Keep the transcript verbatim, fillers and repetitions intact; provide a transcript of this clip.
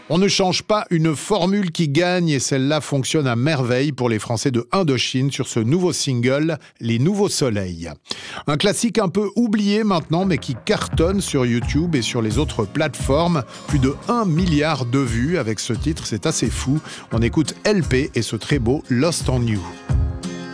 On ne change pas une formule qui gagne et celle-là fonctionne à merveille pour les Français de Indochine sur ce nouveau single, Les Nouveaux Soleils. Un classique un peu oublié maintenant mais qui cartonne sur YouTube et sur les autres plateformes. Plus de un milliard de vues avec ce titre, c'est assez fou. On écoute L P et ce très beau Lost on You.